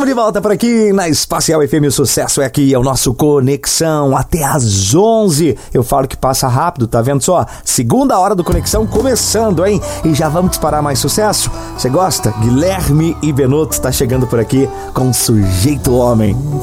de volta por aqui na Espacial FM. O sucesso é aqui, é o nosso Conexão até às 11. Eu falo que passa rápido, tá vendo só? Segunda hora do Conexão começando, hein? E já vamos disparar mais sucesso? Você gosta? Guilherme Ibenotto está chegando por aqui com Sujeito Homem.